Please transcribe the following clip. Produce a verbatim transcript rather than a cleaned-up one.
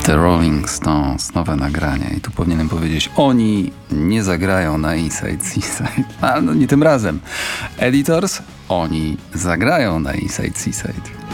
The Rolling Stones, nowe nagranie. I tu powinienem powiedzieć, oni nie zagrają na Inside Seaside. Ale no nie tym razem. Editors, oni zagrają na Inside Seaside.